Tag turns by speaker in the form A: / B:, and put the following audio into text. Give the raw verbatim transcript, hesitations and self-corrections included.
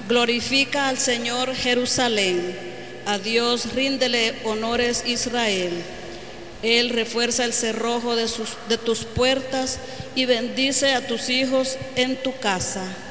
A: Glorifica al Señor Jerusalén, a Dios ríndele honores Israel. Él refuerza el cerrojo de, sus, de tus puertas y bendice a tus hijos en tu casa.